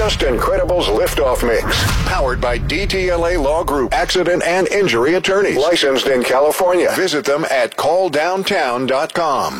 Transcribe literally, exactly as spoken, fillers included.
Just Incredible's Liftoff Mix. Powered by D T L A Law Group, accident and injury attorneys. Licensed in California. Visit them at call downtown dot com.